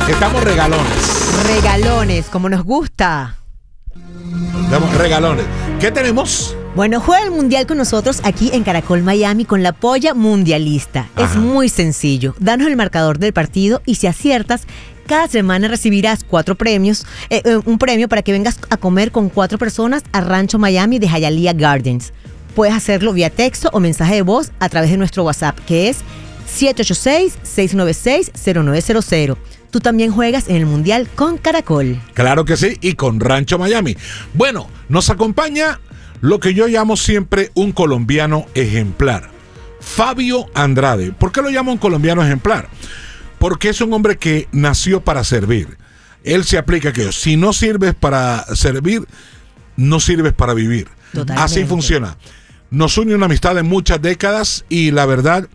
Estamos regalones. Regalones, como nos gusta. Damos regalones. ¿Qué tenemos? Bueno, juega el Mundial con nosotros aquí en Caracol Miami con la polla mundialista. Ajá. Es muy sencillo. Danos el marcador del partido y si aciertas, cada semana recibirás 4 premios, un premio para que vengas a comer con 4 personas a Rancho Miami de Hialeah Gardens. Puedes hacerlo vía texto o mensaje de voz a través de nuestro WhatsApp, que es 786-696-0900. Tú también juegas en el Mundial con Caracol. Claro que sí, y con Rancho Miami. Bueno, nos acompaña lo que yo llamo siempre un colombiano ejemplar, Fabio Andrade. ¿Por qué lo llamo un colombiano ejemplar? Porque es un hombre que nació para servir. Él se aplica que si no sirves para servir, no sirves para vivir. Totalmente. Así funciona. Nos une una amistad de muchas décadas y la verdad,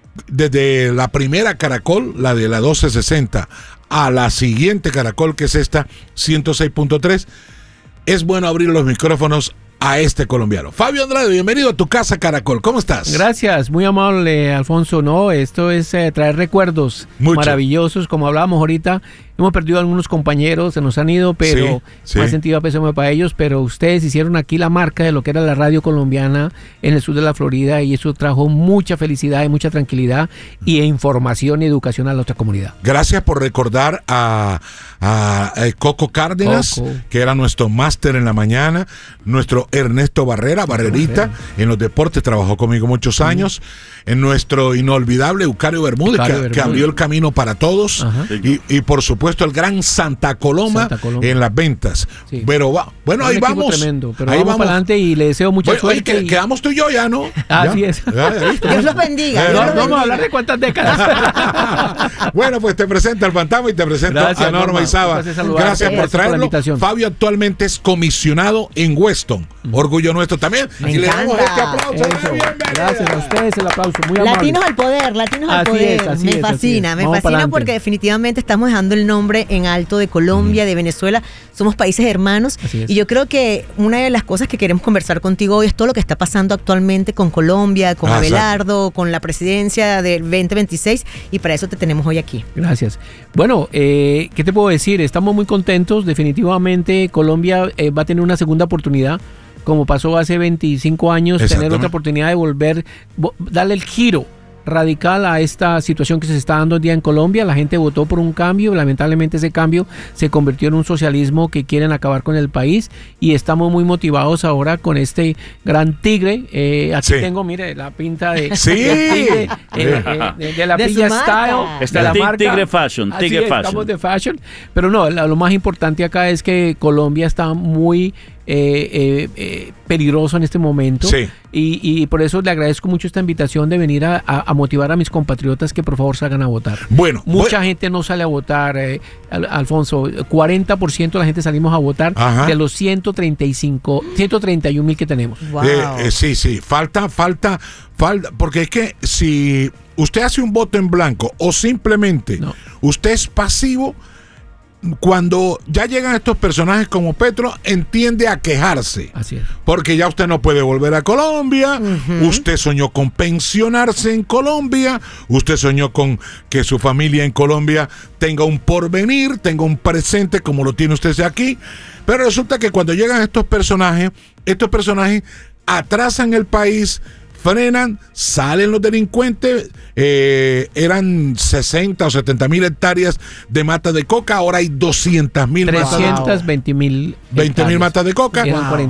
desde la primera Caracol, la de la 1260, a la siguiente Caracol, que es esta 106.3, es bueno abrir los micrófonos a este colombiano. Fabio Andrade, bienvenido a tu casa Caracol. ¿Cómo estás? Gracias, muy amable, Alfonso. No, esto es traer recuerdos maravillosos, como hablábamos ahorita. Hemos perdido algunos compañeros, se nos han ido, pero me ha sentido pésame para ellos, pero ustedes hicieron aquí la marca de lo que era la radio colombiana en el sur de la Florida y eso trajo mucha felicidad y mucha tranquilidad y información y educación a nuestra comunidad. Gracias por recordar a Coco Cárdenas, que era nuestro máster en la mañana, nuestro Ernesto Barrerita, en los deportes, trabajó conmigo muchos años, en nuestro inolvidable Eucario Bermúdez, que abrió el camino para todos, y por supuesto el gran Santa Coloma en las ventas. Sí. Pero bueno, ahí vamos. Tremendo, pero ahí vamos para adelante y le deseo mucha suerte. Oye, quedamos tú y yo ya, ¿no? Así es. Dios los bendiga. No vamos a hablar de cuántas décadas. Bueno, pues te presento al fantasma y te presento a Norma Isaba. Gracias por traerlo. Fabio actualmente es comisionado en Weston. Orgullo nuestro también. Me y le damos encanta. este aplauso. Gracias a ustedes, el aplauso. Muy amable. Latinos al poder, latinos al poder. Me fascina porque definitivamente estamos dejando el nombre en alto de Colombia, de Venezuela. Somos países hermanos. Y yo creo que una de las cosas que queremos conversar contigo hoy es todo lo que está pasando actualmente con Colombia, con Abelardo, con la presidencia del 2026 y para eso te tenemos hoy aquí. Gracias. Bueno, ¿qué te puedo decir? Estamos muy contentos. Definitivamente Colombia va a tener una segunda oportunidad. Como pasó hace 25 años, tener otra oportunidad de volver, darle el giro radical a esta situación que se está dando hoy día en Colombia. La gente votó por un cambio, lamentablemente ese cambio se convirtió en un socialismo que quieren acabar con el país y estamos muy motivados ahora con este gran tigre. Aquí tengo, mire, la pinta de tigre, de la Pilla Style. Está la marca Tigre Fashion. Estamos de fashion, pero no, lo más importante acá es que Colombia está muy peligroso en este momento y por eso le agradezco mucho esta invitación de venir a motivar a mis compatriotas que por favor salgan a votar. Mucha gente no sale a votar, Alfonso, 40% de la gente salimos a votar de los 131,000 que tenemos. Wow. Falta, porque es que si usted hace un voto en blanco o simplemente usted es pasivo, cuando ya llegan estos personajes como Petro, entiende a quejarse. Así es. Porque ya usted no puede volver a Colombia, usted soñó con pensionarse en Colombia, usted soñó con que su familia en Colombia tenga un porvenir, tenga un presente como lo tiene usted aquí, pero resulta que cuando llegan estos personajes atrasan el país, frenan, salen los delincuentes, eran 60 o 70 mil hectáreas de mata de coca, ahora hay 200,000 320,000 matas de coca,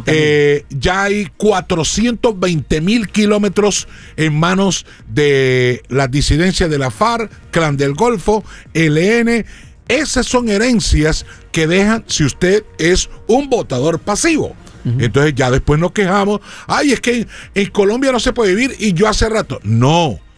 ya hay 420,000 kilómetros en manos de las disidencias de la FARC, Clan del Golfo, ELN. Esas son herencias que dejan si usted es un votador pasivo. Entonces ya después nos quejamos, es que en Colombia no se puede vivir y yo hace rato. No,